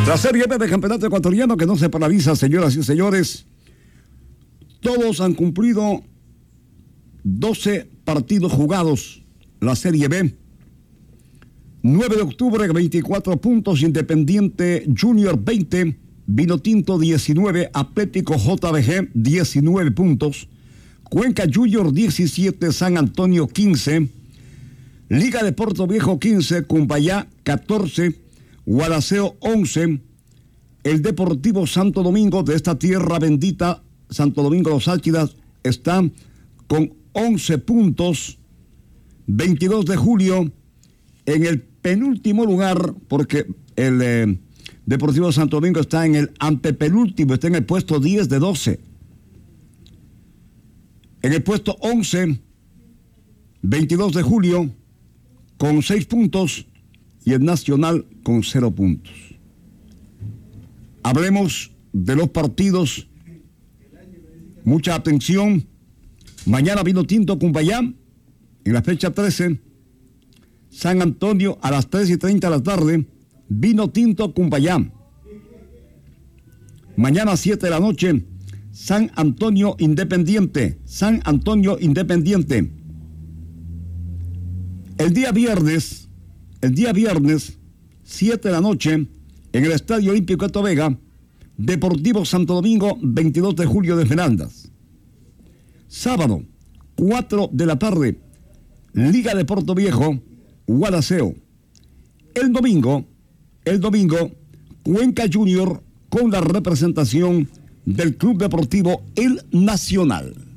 La Serie B del Campeonato Ecuatoriano que no se paraliza, señoras y señores. Todos han cumplido 12 partidos jugados. La Serie B. 9 de octubre, 24 puntos. Independiente Junior 20. Vinotinto 19. Atlético JBG 19 puntos. Cuenca Junior 17. San Antonio 15. Liga de Puerto Viejo 15. Cumbayá 14. Gualaceo 11, el Deportivo Santo Domingo de esta tierra bendita, Santo Domingo Los Áchidas, está con 11 puntos. 22 de julio en el penúltimo lugar, porque el Deportivo Santo Domingo está en el antepenúltimo, está en el puesto 10 de 12. En el puesto 11, 22 de julio, con 6 puntos. Y el Nacional con 0 puntos. Hablemos de los partidos. Mucha atención. Mañana Vinotinto Cumbayá, en la fecha 13. San Antonio a las 3:30 de la tarde. Vinotinto Cumbayá. Mañana a 7 de la noche. San Antonio Independiente. San Antonio Independiente. El día viernes, 7 de la noche, en el Estadio Olímpico de Vega, Deportivo Santo Domingo, 22 de julio de Fernandas. Sábado, 4 de la tarde, Liga de Puerto Viejo, Gualaceo. El domingo, Cuenca Junior con la representación del Club Deportivo El Nacional.